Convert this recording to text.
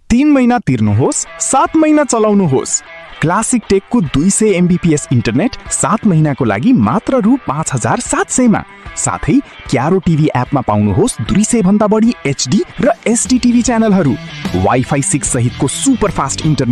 3 महिना तिर्नुहोस्, 7 महिना चलाउनुहोस्। क्लासिक टेकको 200 MBPS इन्टरनेट 7 महिनाको लागि मात्र रु 5700 मा। साथै क्यारो टिभी एपमा पाउनुहोस् 200 भन्दा बढी HD र SD टिभी च्यानलहरू। वाइफाई 6 सहितको सुपर फास्ट इन्टरनेट